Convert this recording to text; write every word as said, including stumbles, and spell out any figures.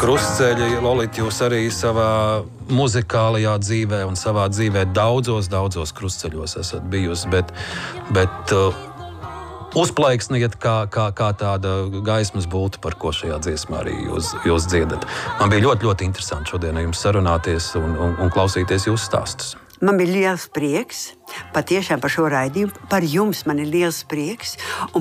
krustceļi, Lolita, jūs arī savā muzikālajā dzīvē un savā dzīvē daudzos, daudzos krustceļos esat bijusi, bet, bet uh, uzplaiksniet kā, kā, kā tāda gaismas būtu, par ko šajā dziesmā arī jūs, jūs dziedat. Man bija ļoti, ļoti interesanti šodien ar jums sarunāties un, un, un klausīties jūsu stāstus. Man bija liels prieks, patiešām par šo raidījumu, par jums man ir liels prieks.